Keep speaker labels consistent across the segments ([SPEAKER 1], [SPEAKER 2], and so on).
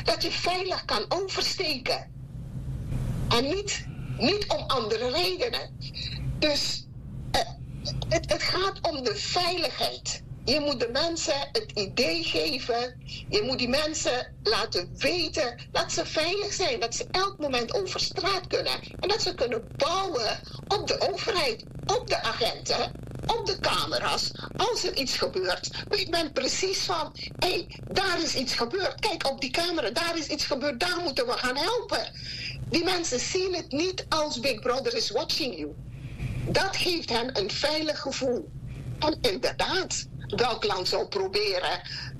[SPEAKER 1] Dat je veilig kan oversteken. En niet om andere redenen. Dus het gaat om de veiligheid. Je moet de mensen het idee geven. Je moet die mensen laten weten dat ze veilig zijn. Dat ze elk moment over straat kunnen. En dat ze kunnen bouwen op de overheid, op de agenten, op de camera's. Als er iets gebeurt, weet men precies van... hé, daar is iets gebeurd. Kijk op die camera, daar is iets gebeurd. Daar moeten we gaan helpen. Die mensen zien het niet als Big Brother is watching you. Dat geeft hen een veilig gevoel. En inderdaad, welk land zou proberen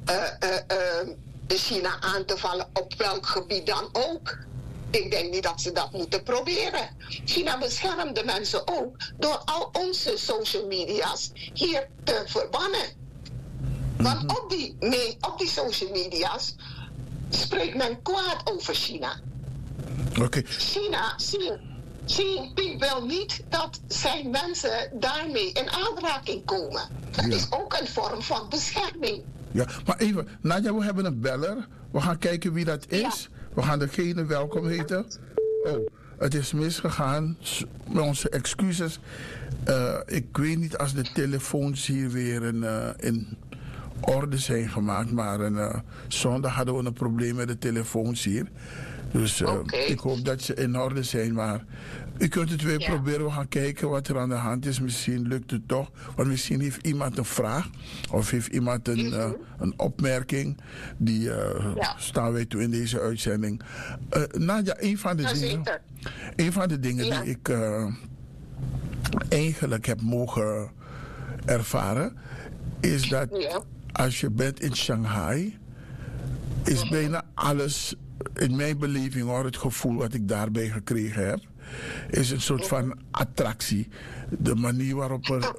[SPEAKER 1] China aan te vallen, op welk gebied dan ook? Ik denk niet dat ze dat moeten proberen. China beschermt de mensen ook door al onze social media's hier te verbannen. Want op die social media's spreekt men kwaad over China.
[SPEAKER 2] Okay.
[SPEAKER 1] China, Xi Jinping wil niet dat zijn mensen daarmee in aanraking komen. Dat is ook een vorm van bescherming.
[SPEAKER 2] Ja, maar even, Nadia, we hebben een beller. We gaan kijken wie dat is. Ja. We gaan degene welkom heten. Oh, het is misgegaan. Met onze excuses. Ik weet niet als de telefoons hier weer in orde zijn gemaakt. Maar zondag hadden we een probleem met de telefoons hier. Dus ik hoop dat ze in orde zijn. Maar u kunt het weer proberen. We gaan kijken wat er aan de hand is. Misschien lukt het toch. Want misschien heeft iemand een vraag. Of heeft iemand een opmerking. Die staan wij toe in deze uitzending. Nadia, een van de dingen die ik eigenlijk heb mogen ervaren. Is dat als je bent in Shanghai. Is bijna alles... In mijn beleving hoor, het gevoel wat ik daarbij gekregen heb, is een soort van attractie. De manier waarop er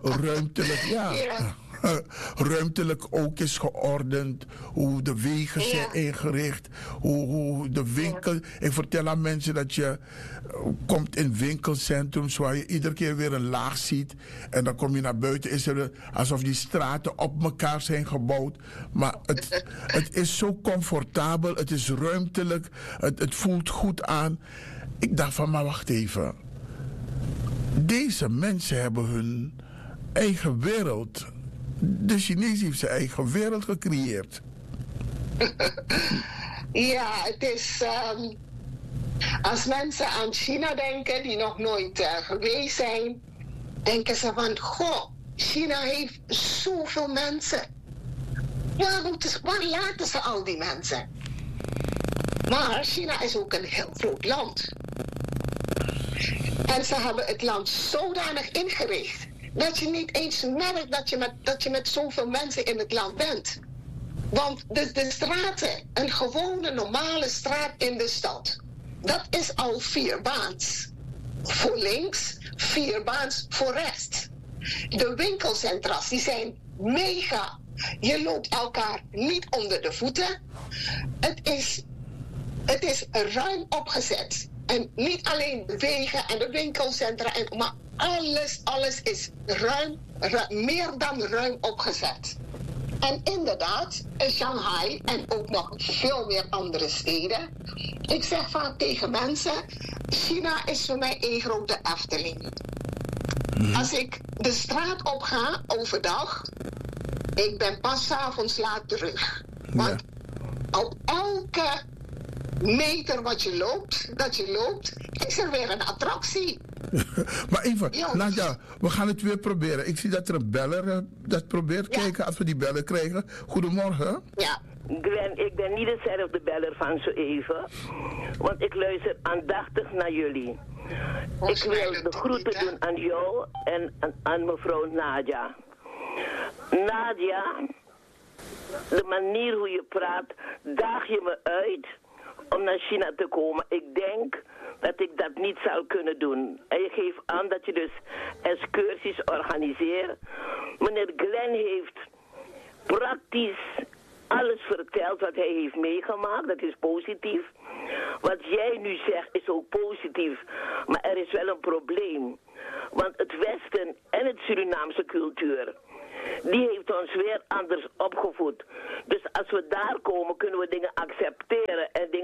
[SPEAKER 2] ruimtelijk ook is geordend, hoe de wegen zijn ingericht, hoe de winkel... Ik vertel aan mensen dat je komt in winkelcentrums waar je iedere keer weer een laag ziet en dan kom je naar buiten, is er alsof die straten op elkaar zijn gebouwd. Maar het is zo comfortabel, het is ruimtelijk, het voelt goed aan. Ik dacht van, maar wacht even. Deze mensen hebben hun eigen wereld. De Chinees heeft zijn eigen wereld gecreëerd.
[SPEAKER 1] Ja, het is... als mensen aan China denken, die nog nooit geweest zijn, denken ze van, goh, China heeft zoveel mensen. Waar laten ze al die mensen? Maar China is ook een heel groot land. En ze hebben het land zodanig ingericht dat je niet eens merkt dat je met zoveel mensen in het land bent. Want de straten, een gewone normale straat in de stad, dat is al 4 baans. Voor links, 4 baans voor rechts. De winkelcentra's, die zijn mega. Je loopt elkaar niet onder de voeten. Het is ruim opgezet. En niet alleen de wegen en de winkelcentra, maar alles is meer dan ruim opgezet. En inderdaad, in Shanghai en ook nog veel meer andere steden. Ik zeg vaak tegen mensen, China is voor mij één grote Efteling. Als ik de straat op ga overdag, ik ben pas 's avonds laat terug. Want op elke meter dat je loopt, is er weer een attractie.
[SPEAKER 2] Maar even, Nadia, we gaan het weer proberen. Ik zie dat er een beller dat probeert. Kijken als we die beller krijgen. Goedemorgen.
[SPEAKER 3] Ja. Gwen, ik ben niet dezelfde beller van zo even. Want ik luister aandachtig naar jullie. Ik wil de groeten doen aan jou en aan mevrouw Nadia. Nadia, de manier hoe je praat, daag je me uit om naar China te komen. Ik denk dat ik dat niet zou kunnen doen. En je geeft aan dat je dus excursies organiseert. Meneer Glenn heeft praktisch alles verteld wat hij heeft meegemaakt. Dat is positief. Wat jij nu zegt is ook positief. Maar er is wel een probleem. Want het Westen en het Surinaamse cultuur, die heeft ons weer anders opgevoed. Dus als we daar komen, kunnen we dingen accepteren.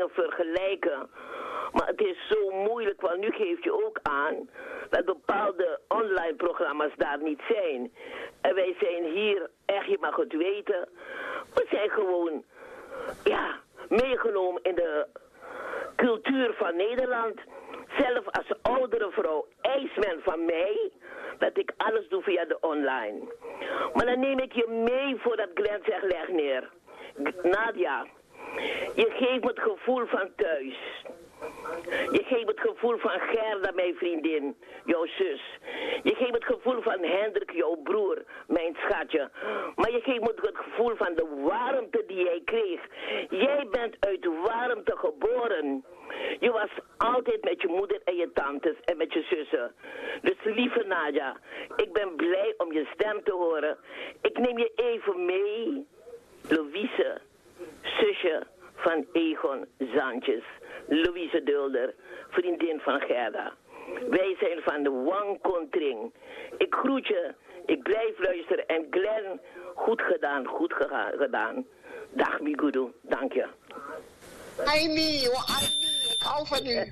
[SPEAKER 3] dingen vergelijken. Maar het is zo moeilijk, want nu geef je ook aan dat bepaalde online programma's daar niet zijn. En wij zijn hier, echt, je mag het weten, we zijn gewoon, ja, meegenomen in de cultuur van Nederland. Zelf als oudere vrouw eist men van mij dat ik alles doe via de online. Maar dan neem ik je mee voordat Glenn zegt leg neer. Nadia, je geeft me het gevoel van thuis. Je geeft het gevoel van Gerda, mijn vriendin, jouw zus. Je geeft het gevoel van Hendrik, jouw broer, mijn schatje. Maar je geeft me het gevoel van de warmte die jij kreeg. Jij bent uit warmte geboren. Je was altijd met je moeder en je tantes en met je zussen. Dus lieve Nadia, ik ben blij om je stem te horen. Ik neem je even mee, Louise, zusje van Egon Zandjes. Louise Dulder, vriendin van Gerda. Wij zijn van de Wangkontring. Ik groet je, ik blijf luisteren. En Glenn, goed gedaan. Dag Migudu, dank je.
[SPEAKER 1] Aini, ik hou van u.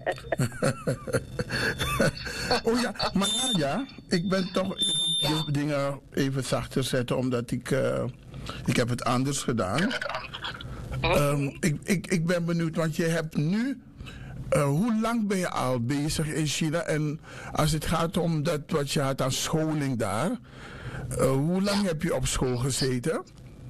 [SPEAKER 2] Oh ja, maar Nadia, ik ben toch de dingen even zachter zetten, omdat ik heb het anders gedaan. Ik ben benieuwd, want je hebt nu, hoe lang ben je al bezig in China? En als het gaat om dat wat je had aan scholing daar, hoe lang heb je op school gezeten?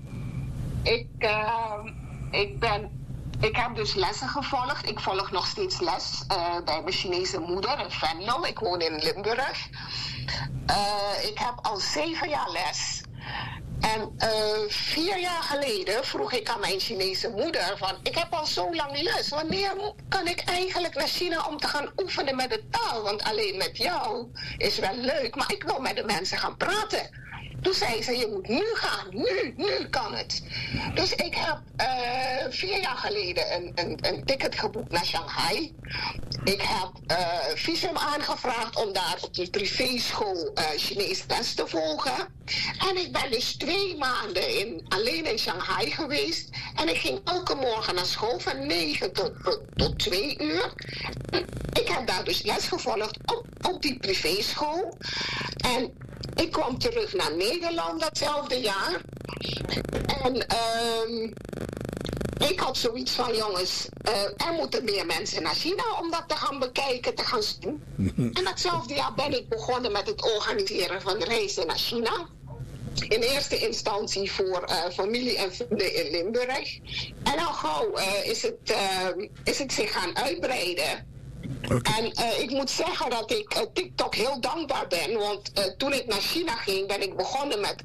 [SPEAKER 1] Ik heb dus lessen gevolgd. Ik volg nog steeds les bij mijn Chinese moeder in Venlo. Ik woon in Limburg. Ik heb al 7 jaar les. En 4 jaar geleden vroeg ik aan mijn Chinese moeder van, ik heb al zo lang les, wanneer kan ik eigenlijk naar China om te gaan oefenen met de taal? Want alleen met jou is wel leuk, maar ik wil met de mensen gaan praten. Toen zei ze, je moet nu gaan, nu kan het. Dus ik heb 4 jaar geleden een ticket geboekt naar Shanghai. Ik heb visum aangevraagd om daar op de privéschool Chinees les te volgen. En ik ben dus 2 maanden alleen in Shanghai geweest. En ik ging elke morgen naar school van 9 tot 2 uur. Ik heb daar dus les gevolgd op die privéschool. En ik kwam terug naar Nederland datzelfde jaar. En ik had zoiets van, jongens, er moeten meer mensen naar China om dat te gaan bekijken, te gaan zien. En datzelfde jaar ben ik begonnen met het organiseren van reizen naar China. In eerste instantie voor familie en vrienden in Limburg. En al gauw is het zich gaan uitbreiden. Okay. En ik moet zeggen dat ik TikTok heel dankbaar ben. Want toen ik naar China ging, ben ik begonnen met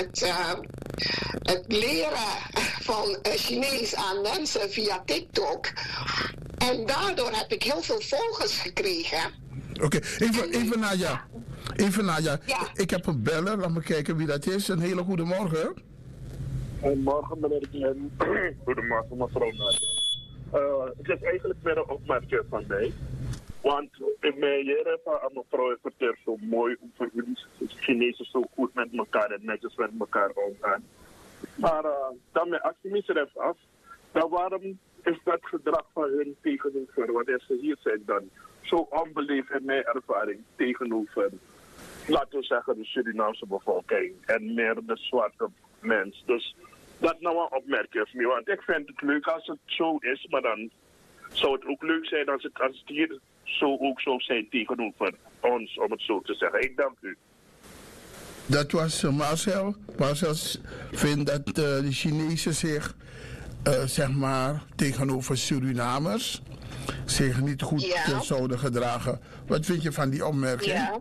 [SPEAKER 1] het leren van Chinees aan mensen via TikTok. En daardoor heb ik heel veel volgers gekregen.
[SPEAKER 2] Oké, even Nadia. Even Nadia. Ja. Ik heb een beller, laat me kijken wie dat is. Een hele goede morgen.
[SPEAKER 4] Goedemorgen meneer Glenn. Goedemorgen mevrouw Nadia. Het is eigenlijk weer een opmerking van mij. Want mijn heren van mevrouw vertelt zo mooi over hoe Chinezen zo goed met elkaar en netjes met elkaar omgaan. Maar dan mijn actie af, dan waarom is dat gedrag van hun tegenover, wanneer ze hier zijn dan, zo onbeleefd in mijn ervaring tegenover, laten we zeggen, de Surinaamse bevolking en meer de zwarte mens. Dus dat nou een opmerking van mij, want ik vind het leuk als het zo is, maar dan zou het ook leuk zijn als het hier zo ook zo zijn tegenover ons, om het zo te zeggen. Ik dank u.
[SPEAKER 2] Dat was Marcel. Marcel vindt dat de Chinezen zich, zeg maar, tegenover Surinamers zich niet goed zouden gedragen. Wat vind je van die opmerking?
[SPEAKER 1] Ja.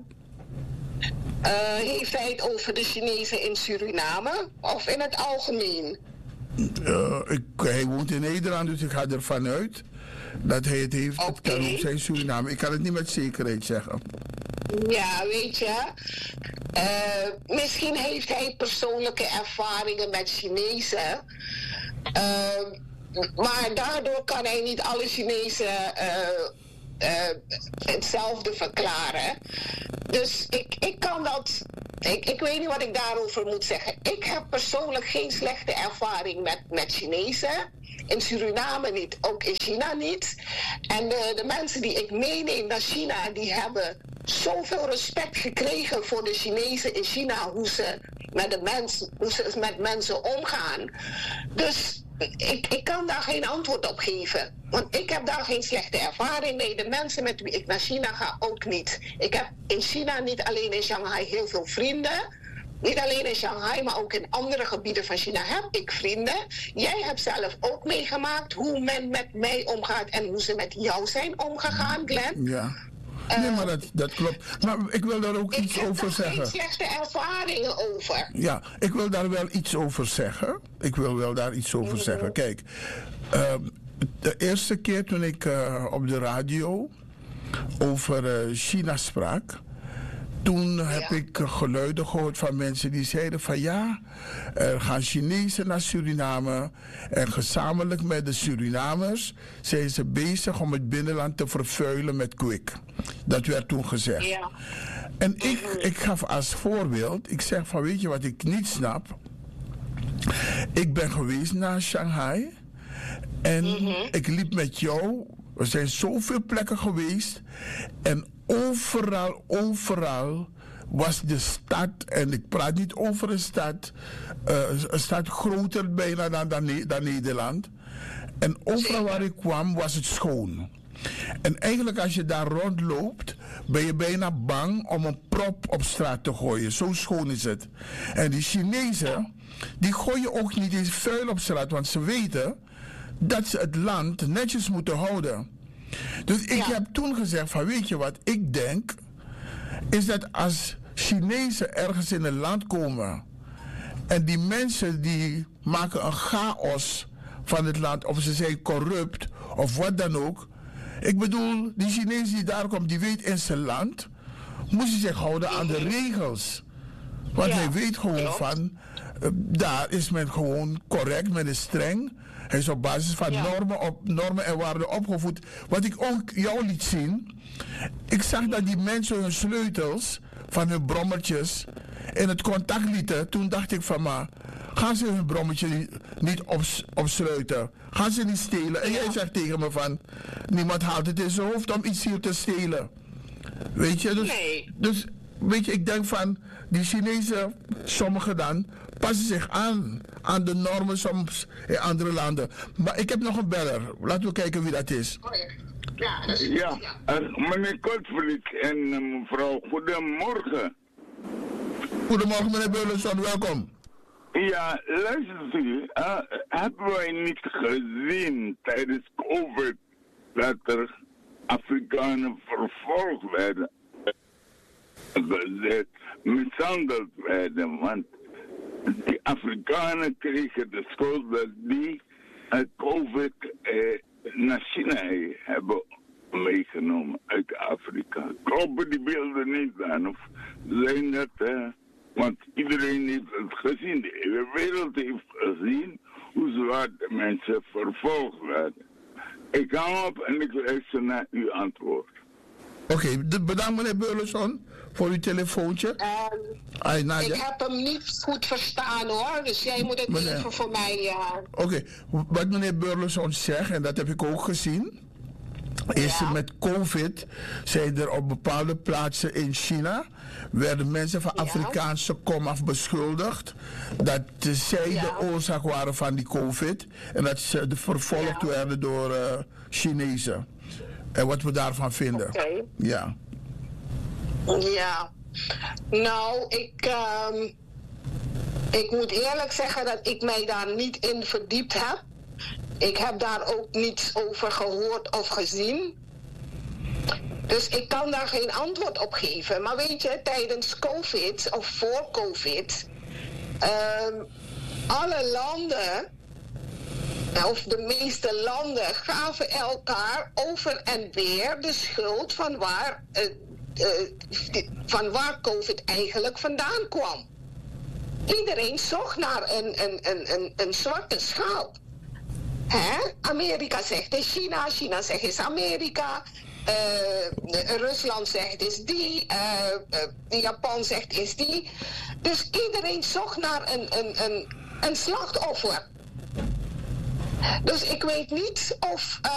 [SPEAKER 1] Heeft hij het over de Chinezen in Suriname of in het algemeen?
[SPEAKER 2] Hij woont in Nederland, dus ik ga ervan uit dat hij het heeft. Okay. Het kan ook zijn Suriname. Ik kan het niet met zekerheid zeggen.
[SPEAKER 1] Ja, weet je. Misschien heeft hij persoonlijke ervaringen met Chinezen. Maar daardoor kan hij niet alle Chinezen hetzelfde verklaren. Dus ik kan dat. Ik weet niet wat ik daarover moet zeggen. Ik heb persoonlijk geen slechte ervaring met Chinezen. In Suriname niet, ook in China niet. En de mensen die ik meeneem naar China, die hebben zoveel respect gekregen voor de Chinezen in China, hoe ze met mensen omgaan. Dus ik kan daar geen antwoord op geven. Want ik heb daar geen slechte ervaring mee. De mensen met wie ik naar China ga ook niet. Ik heb in China, niet alleen in Shanghai, heel veel vrienden. Niet alleen in Shanghai, maar ook in andere gebieden van China heb ik vrienden. Jij hebt zelf ook meegemaakt hoe men met mij omgaat en hoe ze met jou zijn omgegaan, Glenn.
[SPEAKER 2] Ja. Nee, maar dat klopt. Maar ik wil daar ook iets over zeggen. Ik heb
[SPEAKER 1] daar geen slechte ervaringen over.
[SPEAKER 2] Ja, ik wil daar wel iets over zeggen. Kijk, de eerste keer toen ik op de radio over China sprak, toen heb ik geluiden gehoord van mensen die zeiden van ja, er gaan Chinezen naar Suriname en gezamenlijk met de Surinamers zijn ze bezig om het binnenland te vervuilen met kwik. Dat werd toen gezegd. Ja. En ik gaf als voorbeeld, ik zeg van weet je wat ik niet snap? Ik ben geweest naar Shanghai en ik liep met jou, er zijn zoveel plekken geweest en overal was de stad, en ik praat niet over een stad groter bijna dan Nederland. En overal waar ik kwam was het schoon. En eigenlijk als je daar rondloopt, ben je bijna bang om een prop op straat te gooien. Zo schoon is het. En die Chinezen, die gooien ook niet eens vuil op straat, want ze weten dat ze het land netjes moeten houden. Dus ik heb toen gezegd van weet je wat ik denk, is dat als Chinezen ergens in een land komen en die mensen die maken een chaos van het land of ze zijn corrupt of wat dan ook. Ik bedoel, die Chinees die daar komt, die weet in zijn land, moet hij zich houden aan de regels. Want hij weet gewoon van, daar is men gewoon correct, men is streng. Hij is op basis van normen en waarden opgevoed. Wat ik ook jou liet zien, ik zag dat die mensen hun sleutels van hun brommertjes in het contact lieten. Toen dacht ik van maar, gaan ze hun brommetje niet opsluiten? Gaan ze niet stelen? En jij zegt tegen me van, niemand haalt het in zijn hoofd om iets hier te stelen. Weet je, dus weet je, ik denk van, die Chinezen, sommigen dan, passen zich aan de normen soms in andere landen. Maar ik heb nog een beller. Laten we kijken wie dat is.
[SPEAKER 5] Ja, meneer Kortvliet en mevrouw, goedemorgen.
[SPEAKER 2] Goedemorgen meneer Burleson, welkom.
[SPEAKER 5] Ja, luistert u, hebben wij niet gezien tijdens COVID dat er Afrikanen vervolgd werden, mishandeld werden, want die Afrikanen kregen de schuld dat die COVID naar China hebben meegenomen uit Afrika. Kloppen die beelden niet dan? Of zijn dat, want iedereen heeft het gezien, de hele wereld heeft gezien hoe zwarte mensen vervolgd werden. Ik hang op en ik luister naar uw antwoord.
[SPEAKER 2] Oké, bedankt meneer Burleson voor uw telefoontje.
[SPEAKER 1] Ik heb hem niet goed verstaan hoor, dus jij moet het even voor mij...
[SPEAKER 2] Oké, wat meneer Burleson zegt, en dat heb ik ook gezien, is met COVID zijn er op bepaalde plaatsen in China, werden mensen van Afrikaanse komaf beschuldigd dat zij de oorzaak waren van die COVID en dat ze vervolgd werden door Chinezen. En wat we daarvan vinden. Ja.
[SPEAKER 1] Nou, ik moet eerlijk zeggen dat ik mij daar niet in verdiept heb. Ik heb daar ook niets over gehoord of gezien. Dus ik kan daar geen antwoord op geven. Maar weet je, tijdens COVID of voor COVID, alle landen, of de meeste landen, gaven elkaar over en weer de schuld van waar COVID eigenlijk vandaan kwam. Iedereen zocht naar een zwarte schaap. Amerika zegt is China, China zegt is Amerika, Rusland zegt is die, Japan zegt is die. Dus iedereen zocht naar een slachtoffer. Dus ik weet niet of